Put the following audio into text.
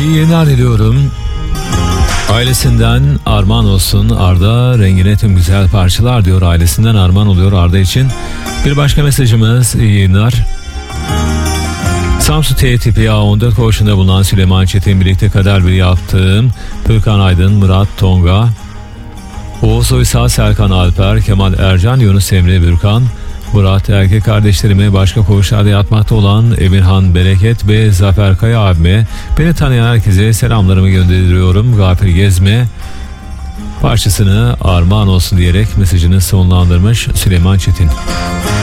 İyi yayınlar diliyorum. Ailesinden armağan olsun Arda, rengine tüm güzel parçalar diyor. Ailesinden armağan oluyor Arda için. Bir başka mesajımız, iyi yayınlar. Samsun T tipi A14 koğuşunda bulunan Süleyman Çetin, birlikte kader bir yaptığım Pürkan Aydın, Murat Tonga, Oğuz Uysal, Serkan Alper, Kemal Ercan, Yunus Emre Bürkan, Murat, erkek kardeşlerime, başka koğuşlarda yatmakta olan Emirhan Bereket ve Zafer Kaya abime, beni tanıyan herkese selamlarımı gönderiyorum. Gafil Gezme parçasını armağan olsun diyerek mesajını sonlandırmış Süleyman Çetin.